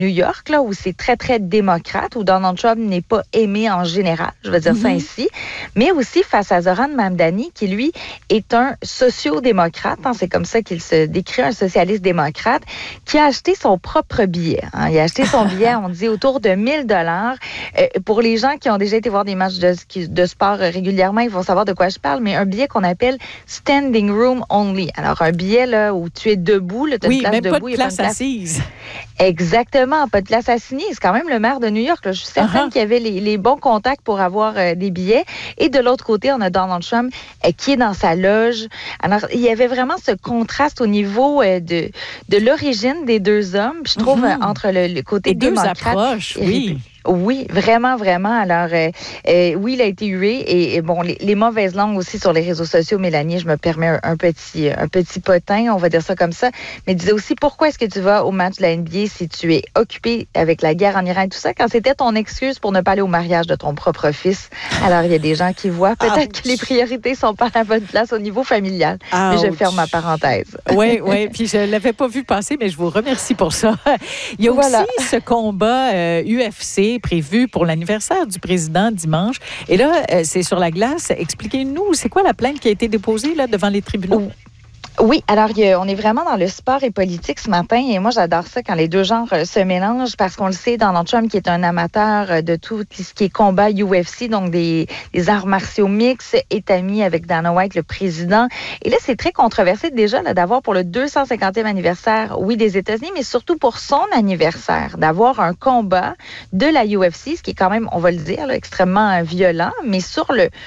New York, là, où c'est très, très démocrate, où Donald Trump n'est pas aimé en général, je vais dire ça ainsi, mais aussi face à Zoran Mamdani, qui, lui, est un sociodémocrate, hein, c'est comme ça qu'il se décrit, un socialiste démocrate, qui a acheté son propre billet. Hein. Il a acheté son billet, on dit, autour de 1 000 $. Pour les gens qui ont déjà été voir des matchs de sport régulièrement, ils vont savoir de quoi je parle, mais un billet qu'on appelle Standing Room Only. Alors, un billet là, où tu es debout, tu as une place même debout. pas de place assise. Exactement, pas de place assignée. C'est quand même le maire de New York. Là. Je suis certaine qu'il y avait les bons contacts pour avoir des billets. Et de l'autre côté, on a Donald Trump qui est dans sa loge. Alors, il y avait vraiment ce contraste au niveau de l'origine des deux hommes. Puis je trouve entre le côté démocrate... Deux approches, oui. Oui, vraiment, vraiment. Alors, oui, il a été hué. Et bon, les mauvaises langues aussi sur les réseaux sociaux, Mélanie, je me permets un petit potin, on va dire ça comme ça. Mais disait aussi, pourquoi est-ce que tu vas au match de la NBA si tu es occupé avec la guerre en Iran et tout ça, quand c'était ton excuse pour ne pas aller au mariage de ton propre fils? Alors, il y a des gens qui voient peut-être que les priorités sont pas à la bonne place au niveau familial. Mais je ferme ma parenthèse. Oui, oui. Puis je l'avais pas vu passer, mais je vous remercie pour ça. Il y a aussi ce combat UFC prévu pour l'anniversaire du président dimanche. Et là, c'est sur la glace. Expliquez-nous, c'est quoi la plainte qui a été déposée là, devant les tribunaux? Oui, alors on est vraiment dans le sport et politique ce matin et moi j'adore ça quand les deux genres se mélangent parce qu'on le sait, Donald Trump qui est un amateur de tout ce qui est combat UFC, donc des arts martiaux mixtes, est ami avec Dana White, le président. Et là, c'est très controversé déjà là, d'avoir pour le 250e anniversaire, oui, des États-Unis, mais surtout pour son anniversaire, d'avoir un combat de la UFC, ce qui est quand même, on va le dire, là, extrêmement violent, mais sur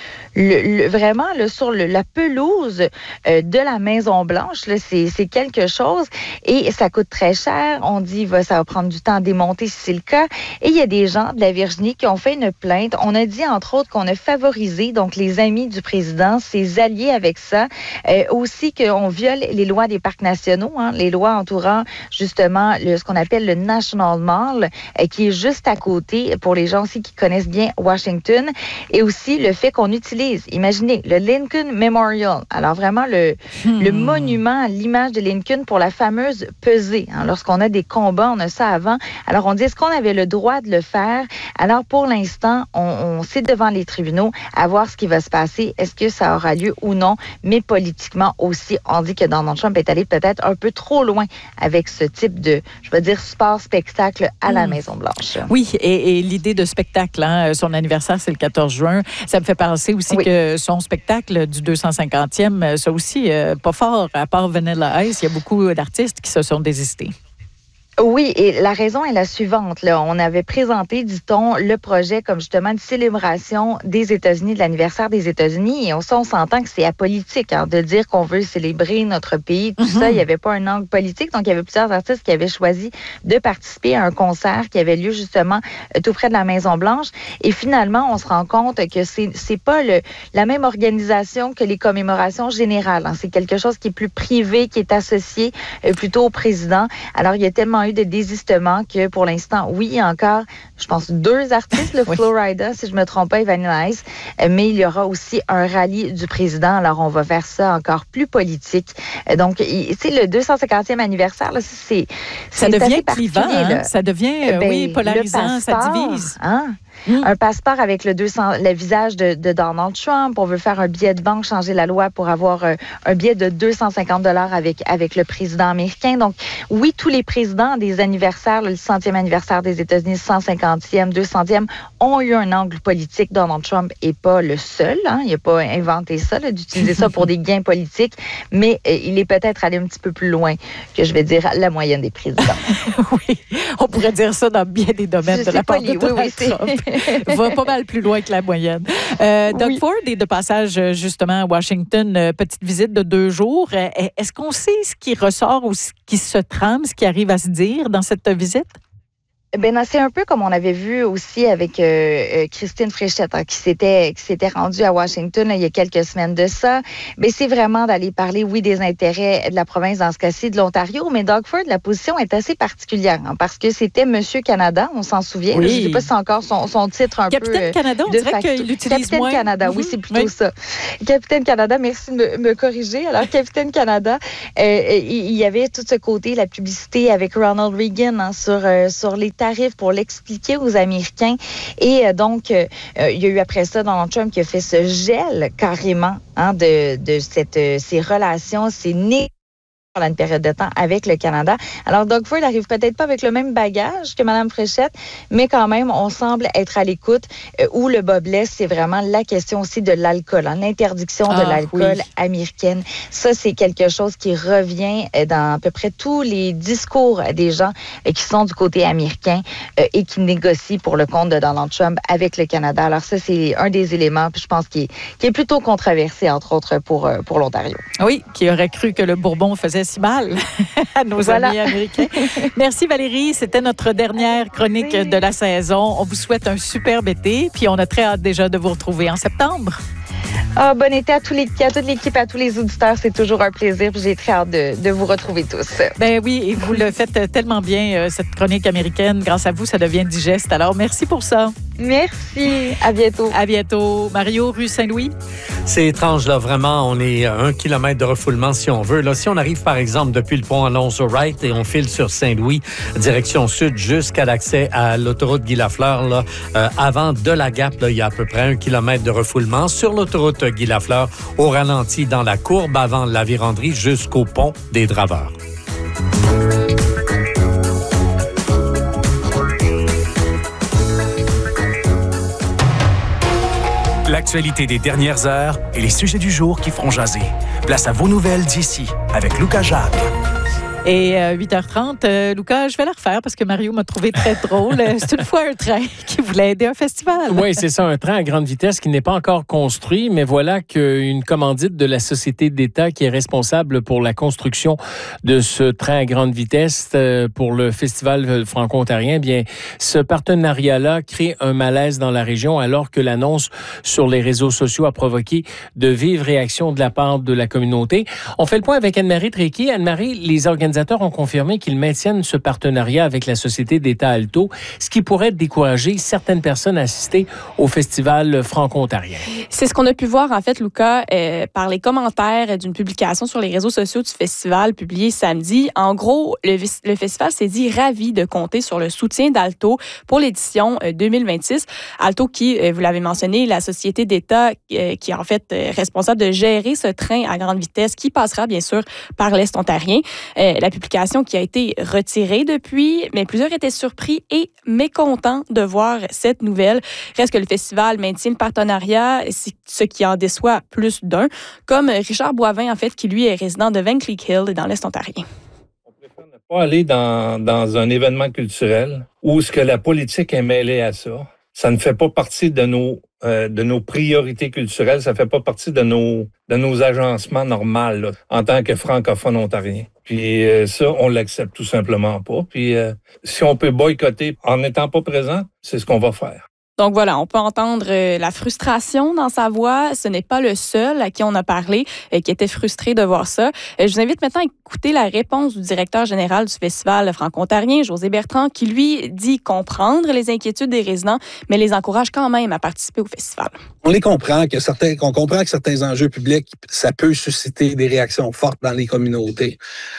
vraiment sur la pelouse de la Maison-Blanche, là, c'est quelque chose et ça coûte très cher. On dit ça va prendre du temps à démonter si c'est le cas. Et il y a des gens de la Virginie qui ont fait une plainte. On a dit entre autres qu'on a favorisé donc les amis du président, ses alliés avec ça. Aussi qu'on viole les lois des parcs nationaux, hein, les lois entourant justement ce qu'on appelle le National Mall, qui est juste à côté pour les gens aussi qui connaissent bien Washington. Et aussi le fait qu'on utilise, imaginez, le Lincoln Memorial. Alors vraiment le monument à l'image de Lincoln pour la fameuse pesée. Hein. Lorsqu'on a des combats, on a ça avant. Alors on dit, est-ce qu'on avait le droit de le faire? Alors pour l'instant, on sait devant les tribunaux à voir ce qui va se passer. Est-ce que ça aura lieu ou non? Mais politiquement aussi, on dit que Donald Trump est allé peut-être un peu trop loin avec ce type de, je veux dire, sport-spectacle à la Maison-Blanche. Oui, et l'idée de spectacle, hein, son anniversaire, c'est le 14 juin. Ça me fait penser aussi que son spectacle du 250e, ça aussi, pas fort, à part Vanilla Ice, il y a beaucoup d'artistes qui se sont désistés. Oui, et la raison est la suivante. Là. On avait présenté, dit-on, le projet comme justement une célébration des États-Unis, de l'anniversaire des États-Unis. Et on s'entend que c'est apolitique de dire qu'on veut célébrer notre pays, tout ça. Il n'y avait pas un angle politique. Donc, il y avait plusieurs artistes qui avaient choisi de participer à un concert qui avait lieu justement tout près de la Maison-Blanche. Et finalement, on se rend compte que c'est pas la même organisation que les commémorations générales. Hein. C'est quelque chose qui est plus privé, qui est associé plutôt au président. Alors, il y a tellement eu de désistements que pour l'instant, oui, il y a encore, je pense, 2 artistes, le Florida, si je me trompe pas, et Vanilla Ice, mais il y aura aussi un rallye du président. Alors, on va faire ça encore plus politique. Donc, c'est le 250e anniversaire, là, ça devient clivant, hein? Ça devient, polarisant, ça divise. Hein? Un passeport avec le visage de Donald Trump. On veut faire un billet de banque, changer la loi pour avoir un billet de 250 $ avec le président américain. Donc, oui, tous les présidents des anniversaires, le 100e anniversaire des États-Unis, 150e, 200e, ont eu un angle politique. Donald Trump n'est pas le seul. Hein. Il n'a pas inventé ça, d'utiliser ça pour des gains politiques, mais il est peut-être allé un petit peu plus loin que, je vais dire, la moyenne des présidents. Oui, on pourrait dire ça dans bien des domaines de la part de Donald Trump. Va pas mal plus loin que la moyenne. Doug Ford est de passage justement à Washington, petite visite de 2 jours. Est-ce qu'on sait ce qui ressort ou ce qui se trame, ce qui arrive à se dire dans cette visite? Ben non, c'est un peu comme on avait vu aussi avec Christine Fréchette, qui s'était rendue à Washington là, il y a quelques semaines de ça. Ben c'est vraiment d'aller parler, oui, des intérêts de la province, dans ce cas-ci de l'Ontario, mais Doug Ford, la position est assez particulière parce que c'était Monsieur Canada, on s'en souvient. Oui. Je ne sais pas si c'est encore son titre un Capitaine peu Canada, on de dirait facto. qu'il utilise Capitaine moins. Canada, oui, c'est plutôt ça. Capitaine Canada, merci de me corriger. Alors, Capitaine Canada, il y avait tout ce côté, la publicité avec Ronald Reagan sur les tarifs pour l'expliquer aux Américains. Et donc, il y a eu après ça Donald Trump qui a fait ce gel carrément de ces relations, ces négociations pendant une période de temps avec le Canada. Alors, Doug Ford n'arrive peut-être pas avec le même bagage que Mme Fréchette, mais quand même, on semble être à l'écoute. Où le bas blesse, c'est vraiment la question aussi de l'alcool, l'interdiction de l'alcool américaine. Ça, c'est quelque chose qui revient dans à peu près tous les discours des gens qui sont du côté américain et qui négocient pour le compte de Donald Trump avec le Canada. Alors ça, c'est un des éléments, je pense, qui est plutôt controversé, entre autres, pour l'Ontario. Oui, qui aurait cru que le Bourbon faisait si mal à nos amis américains. Merci Valérie, c'était notre dernière chronique de la saison. On vous souhaite un superbe été, puis on a très hâte déjà de vous retrouver en septembre. Bon été à toute l'équipe, à tous les auditeurs. C'est toujours un plaisir. J'ai très hâte de vous retrouver tous. Ben oui, et vous le faites tellement bien, cette chronique américaine. Grâce à vous, ça devient digeste. Alors, merci pour ça. Merci. À bientôt. À bientôt. Mario, rue Saint-Louis. C'est étrange, là. Vraiment, on est à 1 kilomètre de refoulement, si on veut. Là, si on arrive, par exemple, depuis le pont Alonso-Wright et on file sur Saint-Louis, direction sud, jusqu'à l'accès à l'autoroute Guy-Lafleur, là, avant de la Gap, là, il y a à peu près 1 kilomètre de refoulement. Sur l'autoroute Guy-Lafleur, au ralenti dans la courbe avant la Vérandrie jusqu'au pont des Draveurs. L'actualité des dernières heures et les sujets du jour qui feront jaser. Place à vos nouvelles d'ici avec Lucas Jacques. Et 8h30, Lucas, je vais la refaire parce que Mario m'a trouvé très drôle. C'est une fois un train qui voulait aider un festival. Oui, c'est ça, un train à grande vitesse qui n'est pas encore construit, mais voilà qu'une commandite de la Société d'État qui est responsable pour la construction de ce train à grande vitesse pour le festival franco-ontarien, bien, ce partenariat-là crée un malaise dans la région alors que l'annonce sur les réseaux sociaux a provoqué de vives réactions de la part de la communauté. On fait le point avec Anne-Marie Tréquier. Anne-Marie, les organisateurs ont confirmé qu'ils maintiennent ce partenariat avec la Société d'État Alto, ce qui pourrait décourager certaines personnes à assister au festival franco-ontarien. C'est ce qu'on a pu voir, en fait, Lucas, par les commentaires d'une publication sur les réseaux sociaux du festival publiée samedi. En gros, le festival s'est dit ravi de compter sur le soutien d'Alto pour l'édition 2026. Alto qui, vous l'avez mentionné, la Société d'État qui est en fait responsable de gérer ce train à grande vitesse qui passera, bien sûr, par l'Est ontarien. La publication qui a été retirée depuis, mais plusieurs étaient surpris et mécontents de voir cette nouvelle. Reste que le festival maintient le partenariat, ce qui en déçoit plus d'un, comme Richard Boivin, en fait, qui lui est résident de Van Cleek Hill dans l'Est ontarien. On préfère ne pas aller dans un événement culturel où ce que la politique est mêlée à ça. Ça ne fait pas partie de nos priorités culturelles, ça fait pas partie de nos agencements normaux là, en tant que francophone ontarien. Puis ça, on l'accepte tout simplement pas. Puis si on peut boycotter en n'étant pas présent, c'est ce qu'on va faire. Donc voilà, on peut entendre la frustration dans sa voix. Ce n'est pas le seul à qui on a parlé qui était frustré de voir ça. Je vous invite maintenant à écouter la réponse du directeur général du festival franco-ontarien, José Bertrand, qui lui dit comprendre les inquiétudes des résidents, mais les encourage quand même à participer au festival. On les comprend, qu'on comprend que certains enjeux publics, ça peut susciter des réactions fortes dans les communautés.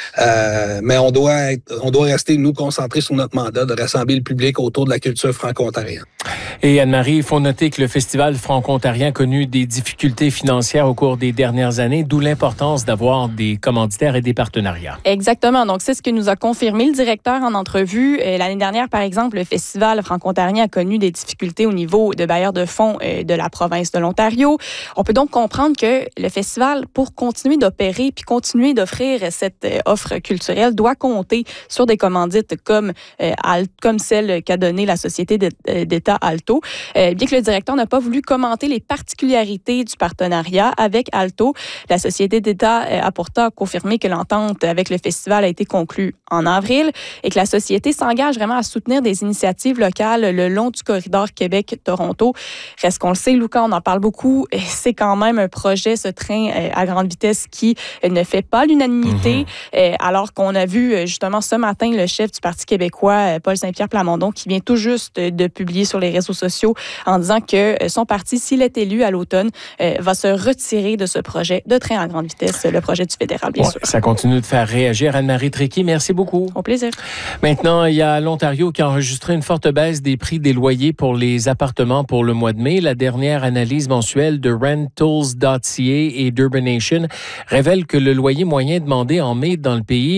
Mais on doit rester, nous, concentrés sur notre mandat de rassembler le public autour de la culture franco-ontarienne. Et Anne-Marie, il faut noter que le festival franco-ontarien a connu des difficultés financières au cours des dernières années, d'où l'importance d'avoir des commanditaires et des partenariats. Exactement. Donc, c'est ce que nous a confirmé le directeur en entrevue. L'année dernière, par exemple, le festival franco-ontarien a connu des difficultés au niveau de bailleurs de fonds de la province de l'Ontario. On peut donc comprendre que le festival, pour continuer d'opérer puis continuer d'offrir cette offre culturelle, doit compter sur des commandites comme celle qu'a donnée la Société d'État d'État Alto. Bien que le directeur n'a pas voulu commenter les particularités du partenariat avec Alto, la société d'État a pourtant confirmé que l'entente avec le festival a été conclue en avril et que la société s'engage vraiment à soutenir des initiatives locales le long du corridor Québec-Toronto. Reste qu'on le sait, Lucas, on en parle beaucoup. C'est quand même un projet, ce train à grande vitesse, qui ne fait pas l'unanimité, alors qu'on a vu justement ce matin le chef du Parti québécois, Paul Saint-Pierre Plamondon, qui vient tout juste de publier sur les réseaux sociaux en disant que son parti, s'il est élu à l'automne, va se retirer de ce projet de train à grande vitesse, le projet du fédéral, bien sûr. Ça continue de faire réagir. Anne-Marie Tricky, merci beaucoup. Au plaisir. Maintenant, il y a l'Ontario qui a enregistré une forte baisse des prix des loyers pour les appartements pour le mois de mai. La dernière analyse mensuelle de Rentals.ca et d'Urbanation révèle que le loyer moyen demandé en mai dans le pays